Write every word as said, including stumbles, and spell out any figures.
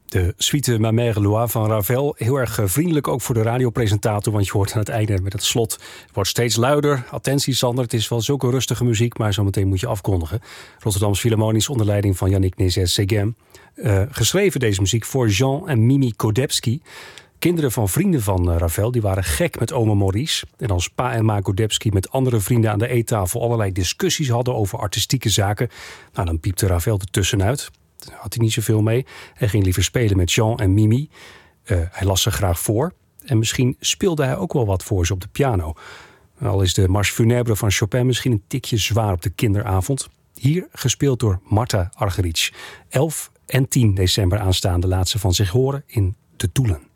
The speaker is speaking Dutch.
De suite Ma Mère Loire van Ravel. Heel erg vriendelijk ook voor de radiopresentator. Want je hoort aan het einde met het slot. Het wordt steeds luider. Attentie Sander, het is wel zulke rustige muziek. Maar zometeen moet je afkondigen. Rotterdams Philharmonisch onder leiding van Yannick Nézet-Séguin. Uh, geschreven deze muziek voor Jean en Mimi Godebski. Kinderen van vrienden van Ravel. Die waren gek met oma Maurice. En als pa en ma Godebski met andere vrienden aan de eettafel allerlei discussies hadden over artistieke zaken. Nou, dan piepte Ravel er tussenuit. Daar had hij niet zoveel mee. Hij ging liever spelen met Jean en Mimi. Uh, hij las ze graag voor. En misschien speelde hij ook wel wat voor ze op de piano. Al is de Marche Funèbre van Chopin misschien een tikje zwaar op de kinderavond. Hier gespeeld door Marta Argerich. elf en tien december aanstaande laat ze van zich horen in De Doelen.